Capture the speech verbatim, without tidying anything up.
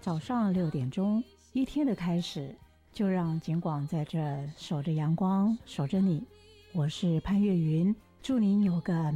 早上六点钟，一天的开始，就让景广在这守着阳光，守着你。我是潘越云，祝您有个